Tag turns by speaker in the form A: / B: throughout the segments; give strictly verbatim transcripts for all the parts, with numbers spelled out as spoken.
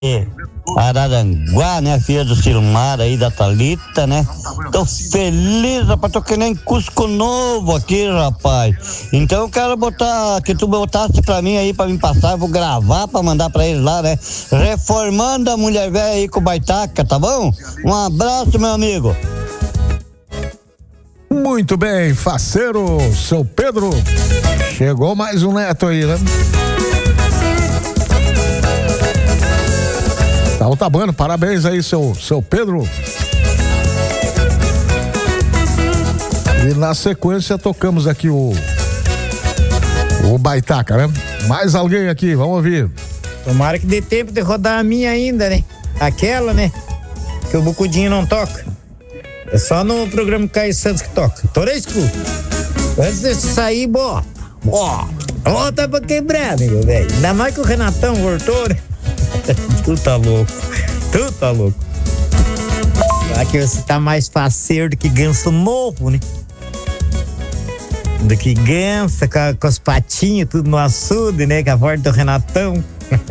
A: Araranguá, né? Filha do Silmar aí, da Thalita, né? Tô feliz, rapaz, tô que nem Cusco Novo aqui, rapaz. Então eu quero botar, que tu botasse pra mim aí, pra me passar, eu vou gravar pra mandar pra eles lá, né? Reformando a mulher velha aí com o Baitaca, tá bom? Um abraço, meu amigo.
B: Muito bem, faceiro, seu Pedro. Chegou mais um neto aí, né? Tá, tá bom, parabéns aí, seu, seu Pedro. E na sequência tocamos aqui o o Baitaca, né? Mais alguém aqui, vamos ouvir.
C: Tomara que dê tempo de rodar a minha ainda, né? Aquela, né? Que o Bucudinho não toca. É só no programa Caio Santos que toca. Torei escuta. Antes de sair, boa. Ó, ó, tá pra quebrar, meu velho. Ainda mais que o Renatão voltou, né? Tu tá louco, tu tá louco. Aqui você tá mais faceiro do que ganso novo, né? Do que ganso, com, com os patinhos tudo no açude, né? Com a voz do Renatão.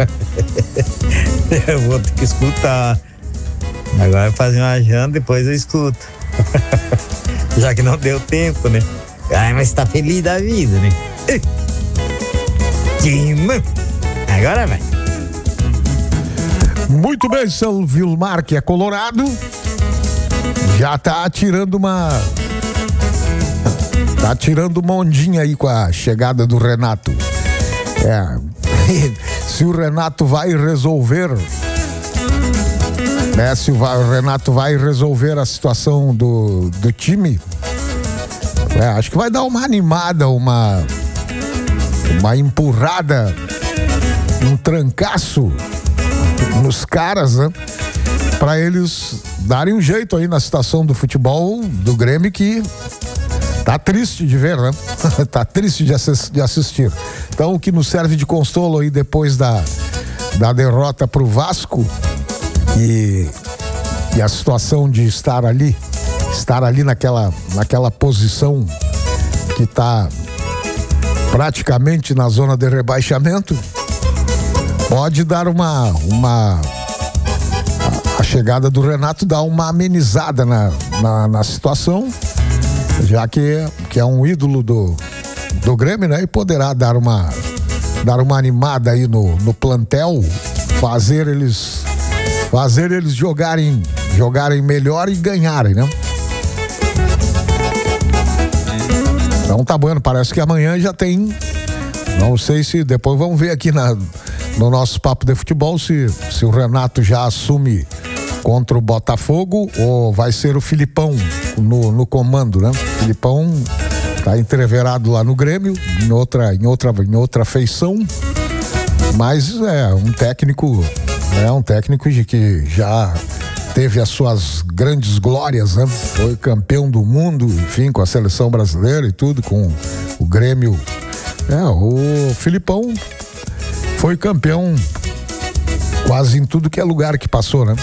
C: Eu vou ter que escutar. Agora eu vou fazer uma janta, depois eu escuto. Já que não deu tempo, né? Ai, mas tá feliz da vida, né? Agora vai.
B: Muito bem, seu Vilmar, que é colorado, já tá tirando uma tá tirando uma ondinha aí com a chegada do Renato. É, se o Renato vai resolver, né, se o, o Renato vai resolver a situação do, do time, é, acho que vai dar uma animada, uma uma empurrada, um trancaço nos caras, né? Pra eles darem um jeito aí na situação do futebol do Grêmio, que tá triste de ver, né? Tá triste de, assist, de assistir. Então, o que nos serve de consolo aí depois da, da derrota pro Vasco e, e a situação de estar ali, estar ali naquela, naquela posição que tá praticamente na zona de rebaixamento, pode dar uma, uma a, a chegada do Renato dá uma amenizada na, na, na situação, já que, que é um ídolo do, do Grêmio, né? E poderá dar uma, dar uma animada aí no, no plantel, fazer eles, fazer eles jogarem, jogarem melhor e ganharem, né? Então tá bom, parece que amanhã já tem, não sei se, depois vamos ver aqui na no nosso papo de futebol se, se o Renato já assume contra o Botafogo ou vai ser o Filipão no, no comando, né? O Filipão tá entreverado lá no Grêmio, em outra, em outra, em outra feição, mas é um técnico, é um técnico de que já teve as suas grandes glórias, né? Foi campeão do mundo, enfim, com a seleção brasileira e tudo, com o Grêmio. É, o Filipão foi campeão quase em tudo que é lugar que passou, né?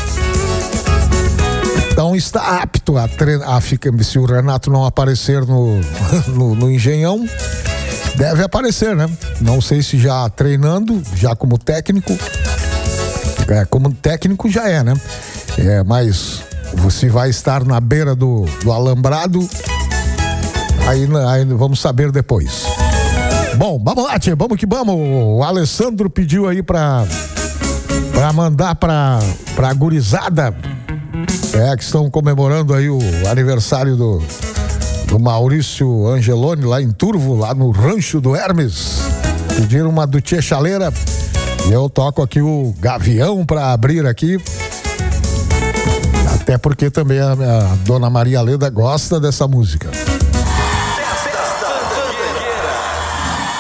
B: Então está apto a treinar, se o Renato não aparecer no, no, no Engenhão, deve aparecer, né? Não sei se já treinando, já como técnico, é, como técnico já é, né? É, mas você vai estar na beira do, do alambrado, aí, aí vamos saber depois. Bom, vamos lá, tia, vamos que vamos. O Alessandro pediu aí pra, pra mandar pra, pra gurizada, é, que estão comemorando aí o aniversário do, do Maurício Angeloni lá em Turvo, lá no Rancho do Hermes. Pediram uma do Tia Chaleira e eu toco aqui o Gavião pra abrir aqui. Até porque também a, a Dona Maria Leda gosta dessa música.